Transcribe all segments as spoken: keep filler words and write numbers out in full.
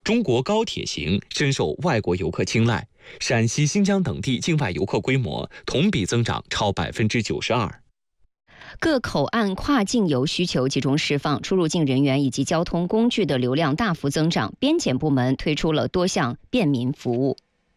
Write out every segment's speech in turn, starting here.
中国高铁行深受外国游客青睐，陕西、新疆等地境外游客规模同比增长超百分之九十二。 各口岸跨境游需求集中释放，出入境人员以及交通工具的流量大幅增长，边检部门推出了多项便民服务。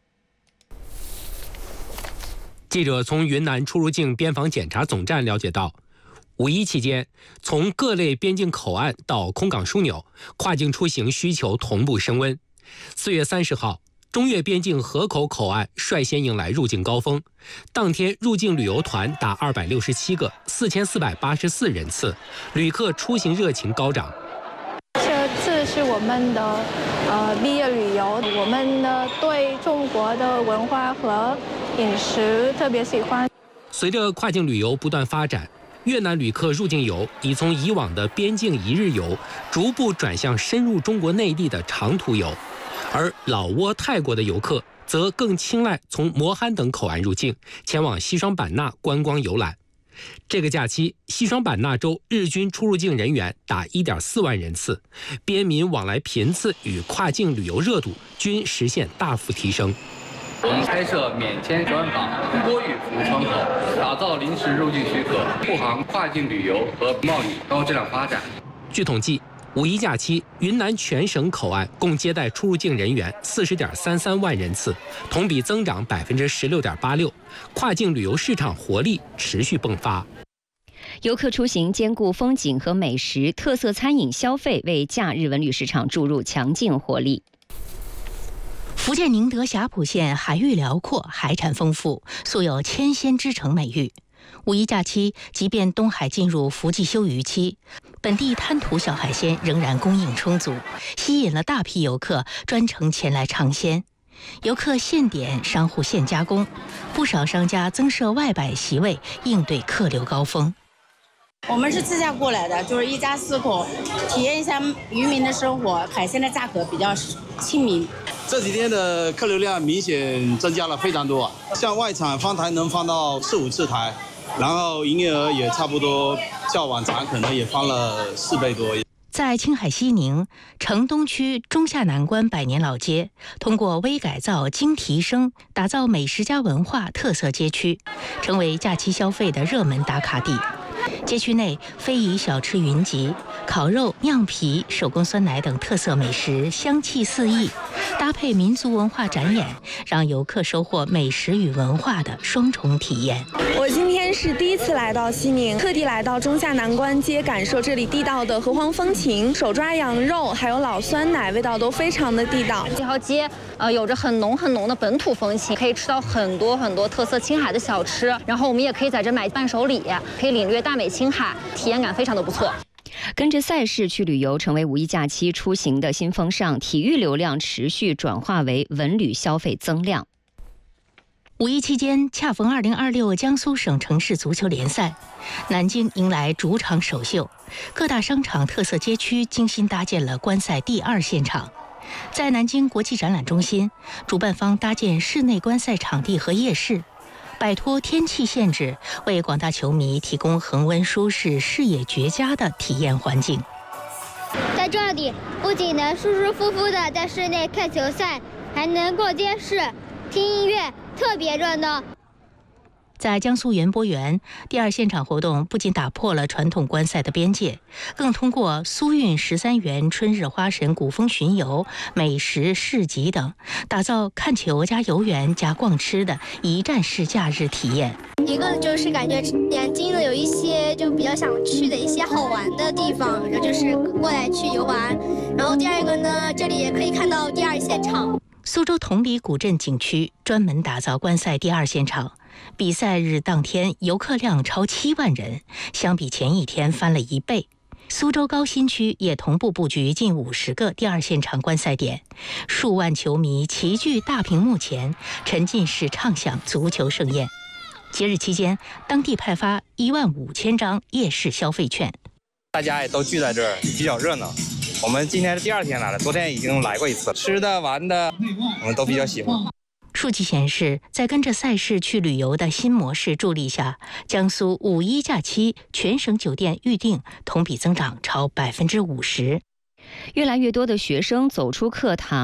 记者从云南出入境边防检查总站了解到，五一期间，从各类边境口岸到空港枢纽，跨境出行需求同步升温。四月三十号，中越边境河口口岸率先迎来入境高峰，当天入境旅游团达二百六十七个，四千四百八十四人次，旅客出行热情高涨。 这次是我们的呃毕业旅游，我们呢对中国的文化和饮食特别喜欢。 随着跨境旅游不断发展，越南旅客入境游已从以往的边境一日游，逐步转向深入中国内地的长途游，而老挝、泰国的游客则更青睐从摩罕等口岸入境，前往西双版纳观光游览。这个假期，西双版纳州日均出入境人员达 一点四万人次，边民往来频次与跨境旅游热度均实现大幅提升。 我们开设免签转访多语服务窗口，打造临时入境许可，护航跨境旅游和贸易高质量发展。 据统计，五一假期，云南全省口岸共接待出入境人员四十点三三万人次，同比增长百分之十六点八六，跨境旅游市场活力持续迸发。 游客出行兼顾风景和美食，特色餐饮消费为假日文旅市场注入强劲活力。 福建宁德霞浦县海域辽阔，海产丰富，素有千仙之城美誉。五一假期，即便东海进入伏季休渔期，本地滩涂小海鲜仍然供应充足，吸引了大批游客专程前来尝鲜。游客现点，商户现加工，不少商家增设外摆席位，应对客流高峰。 我们是自驾过来的，就是一家四口，体验一下渔民的生活，海鲜的价格比较亲民。 这几天的客流量明显增加了非常多，像外场放台能放到四五次台，然后营业额也差不多较往常可能也翻了四倍多。 在青海西宁城东区中下南关百年老街，通过微改造、精提升，打造美食加文化特色街区，成为假期消费的热门打卡地。街区内非遗小吃云集，烤肉、酿皮、手工酸奶等特色美食香气四溢，搭配民族文化展演，让游客收获美食与文化的双重体验。 我今天是第一次来到西宁，特地来到中下南关街，感受这里地道的河湟风情，手抓羊肉还有老酸奶，味道都非常的地道。 这条街呃有着很浓很浓的本土风情，可以吃到很多很多特色青海的小吃，然后我们也可以在这买伴手礼，可以领略大美青海，体验感非常的不错。 跟着赛事去旅游成为五一假期出行的新风尚，体育流量持续转化为文旅消费增量。 五一期间，恰逢二零二六江苏省城市足球联赛，南京迎来主场首秀，各大商场、特色街区精心搭建了观赛第二现场。在南京国际展览中心，主办方搭建室内观赛场地和夜市，摆脱天气限制，为广大球迷提供恒温舒适、视野绝佳的体验环境。 在这里，不仅能舒舒服服地在室内看球赛，还能逛街市、听音乐，特别热闹。 在江苏园博园，第二现场活动不仅打破了传统观赛的边界，更通过苏韵十三园春日花神古风巡游、美食市集等，打造看球加游园加逛吃的一站式假日体验。 一个就是感觉南京呢有一些就比较想去的一些好玩的地方，然后就是过来去游玩。然后第二个呢，这里也可以看到第二现场。 苏州同里古镇景区专门打造观赛第二现场，比赛日当天游客量超七万人，相比前一天翻了一倍。苏州高新区也同步布局近五十个第二现场观赛点，数万球迷齐聚大屏幕前，沉浸式畅享足球盛宴。节日期间，当地派发一万五千张夜市消费券， 大家也都聚在这儿，比较热闹。我们今天是第二天来了，昨天已经来过一次，吃的玩的我们都比较喜欢。 数据显示，在跟着赛事去旅游的新模式助力下，江苏五一假期全省酒店预订同比增长超百分之五十。 越来越多的学生走出课堂。